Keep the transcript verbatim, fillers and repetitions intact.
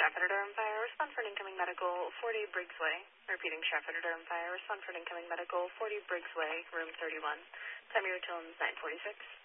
Stratford Durham Fire. Respond for an incoming medical, forty Briggs Way. Repeating Stratford Durham Fire. Respond for an incoming medical, forty Briggs Way, room thirty-one. Time of your tone is nine forty-six.